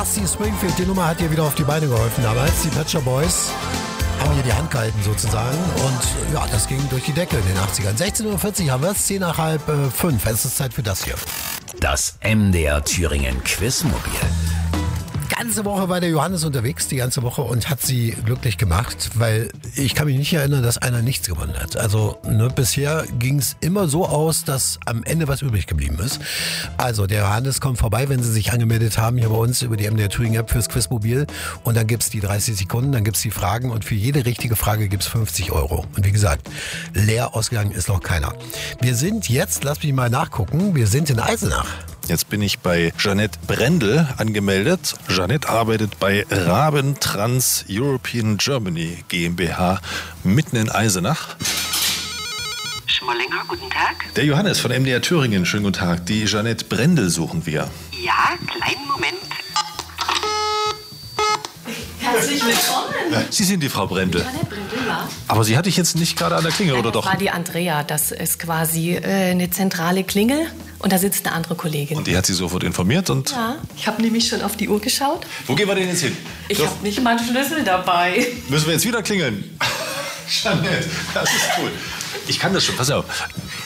Dusty Springfield, die Nummer hat ihr wieder auf die Beine geholfen damals. Die Pet Shop Boys haben ihr die Hand gehalten sozusagen und ja, das ging durch die Decke in den 80ern. 16:40 Uhr haben wir es, 4:05. Es ist Zeit für das hier. Das MDR Thüringen Quizmobil. Ganze Woche war der Johannes unterwegs, die ganze Woche, und hat sie glücklich gemacht, weil ich kann mich nicht erinnern, dass einer nichts gewonnen hat. Also bisher ging es immer so aus, dass am Ende was übrig geblieben ist. Also der Johannes kommt vorbei, wenn Sie sich angemeldet haben hier bei uns über die MDR Thüringen App fürs Quizmobil, und dann gibt's die 30 Sekunden, dann gibt's die Fragen und für jede richtige Frage gibt's 50 Euro. Und wie gesagt, leer ausgegangen ist noch keiner. Wir sind jetzt, lass mich mal nachgucken, wir sind in Eisenach. Jetzt bin ich bei Jeanette Brendel angemeldet. Jeanette arbeitet bei Raben Trans European Germany GmbH mitten in Eisenach. Schmollinger, guten Tag. Der Johannes von MDR Thüringen, schönen guten Tag. Die Jeanette Brendel suchen wir. Ja, kleinen Moment. Herzlich willkommen. Sie sind die Frau Brendel. Jeanette Brendel, ja. Aber sie hatte ich jetzt nicht gerade an der Klingel, oder doch? Das war die Andrea. Das ist quasi eine zentrale Klingel. Und da sitzt eine andere Kollegin. Und die hat Sie sofort informiert und... Ja, ich habe nämlich schon auf die Uhr geschaut. Wo gehen wir denn jetzt hin? Ich habe nicht meinen Schlüssel dabei. Müssen wir jetzt wieder klingeln? Jeanette, das ist cool. Ich kann das schon, pass auf.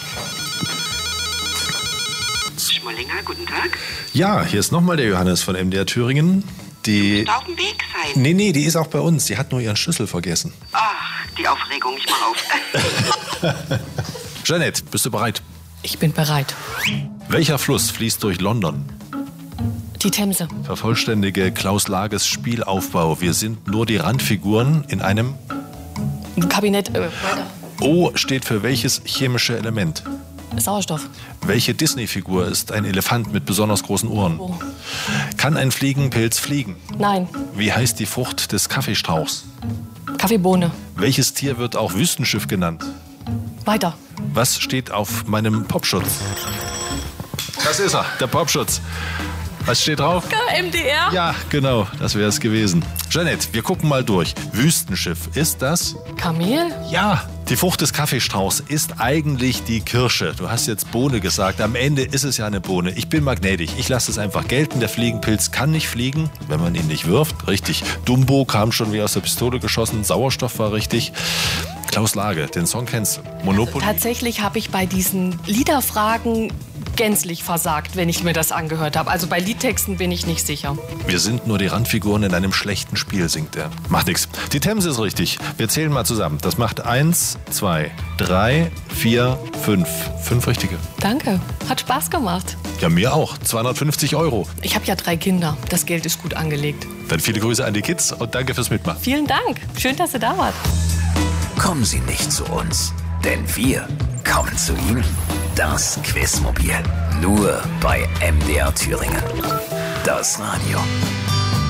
Schmollinger, guten Tag. Ja, hier ist nochmal der Johannes von MDR Thüringen. Die... Müsste auf dem Weg sein. Nee, die ist auch bei uns. Die hat nur ihren Schlüssel vergessen. Ach, die Aufregung, ich mach auf. Jeanette, bist du bereit? Ich bin bereit. Welcher Fluss fließt durch London? Die Themse. Vervollständige Klaus Lages Spielaufbau. Wir sind nur die Randfiguren in einem... Kabinett. Weiter. O steht für welches chemische Element? Sauerstoff. Welche Disney-Figur ist ein Elefant mit besonders großen Ohren? Oh. Kann ein Fliegenpilz fliegen? Nein. Wie heißt die Frucht des Kaffeestrauchs? Kaffeebohne. Welches Tier wird auch Wüstenschiff genannt? Weiter. Was steht auf meinem Popschutz? Das ist er, der Popschutz. Was steht drauf? MDR? Ja, genau, das wäre es gewesen. Jeanette, wir gucken mal durch. Wüstenschiff, ist das? Kamel? Ja, die Frucht des Kaffeestrauchs ist eigentlich die Kirsche. Du hast jetzt Bohne gesagt. Am Ende ist es ja eine Bohne. Ich bin mal gnädig. Ich lasse es einfach gelten. Der Fliegenpilz kann nicht fliegen, wenn man ihn nicht wirft. Richtig. Dumbo kam schon wie aus der Pistole geschossen. Sauerstoff war richtig. Klaus Lage, den Song kennst du. Monopoly. Tatsächlich habe ich bei diesen Liederfragen gänzlich versagt, wenn ich mir das angehört habe. Also bei Liedtexten bin ich nicht sicher. Wir sind nur die Randfiguren in einem schlechten Spiel, singt er. Macht nichts. Die Themse ist richtig. Wir zählen mal zusammen. Das macht 1, 2, 3, 4, 5. 5 richtige. Danke. Hat Spaß gemacht. Ja, mir auch. 250 Euro. Ich habe ja 3 Kinder. Das Geld ist gut angelegt. Dann viele Grüße an die Kids und danke fürs Mitmachen. Vielen Dank. Schön, dass ihr da wart. Kommen Sie nicht zu uns, denn wir kommen zu Ihnen. Das Quizmobil. Nur bei MDR Thüringen. Das Radio.